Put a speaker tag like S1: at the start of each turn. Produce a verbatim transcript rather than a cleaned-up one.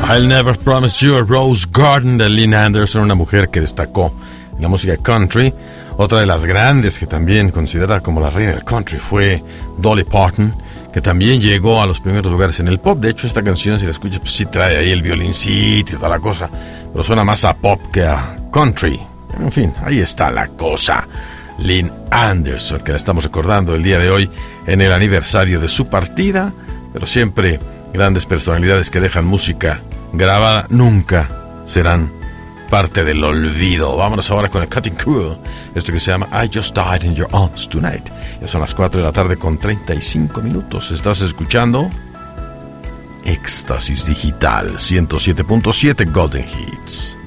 S1: I'll Never Promise You a Rose Garden de Lynn Anderson, una mujer que destacó en la música country. Otra de las grandes que también considerada como la reina del country fue Dolly Parton, que también llegó a los primeros lugares en el pop. De hecho, esta canción, si la escuchas, pues sí trae ahí el violincito y toda la cosa, pero suena más a pop que a country. En fin, ahí está la cosa. Lynn Anderson, que la estamos recordando el día de hoy en el aniversario de su partida, pero siempre grandes personalidades que dejan música grabada nunca serán parte del olvido. Vámonos ahora con el Cutting Crew, esto que se llama I Just Died in Your Arms Tonight. Ya son las cuatro de la tarde con treinta y cinco minutos. Estás escuchando Éxtasis Digital ciento siete punto siete Golden Hits.